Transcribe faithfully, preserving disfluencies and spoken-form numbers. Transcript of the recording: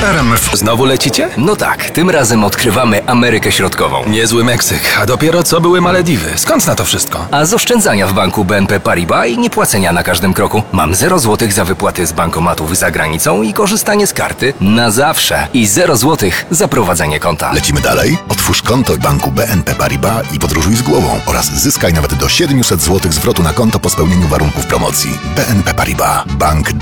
R M F. Znowu lecicie? No tak, tym razem odkrywamy Amerykę Środkową. Niezły Meksyk, a dopiero co były Malediwy. Skąd na to wszystko? A z oszczędzania w banku B N P Paribas i niepłacenia na każdym kroku mam zero złotych za wypłaty z bankomatów za granicą i korzystanie z karty na zawsze. I zero złotych za prowadzenie konta. Lecimy dalej? Otwórz konto w banku B N P Paribas i podróżuj z głową oraz zyskaj nawet do siedemset złotych zwrotu na konto po spełnieniu warunków promocji. B N P Paribas. Bank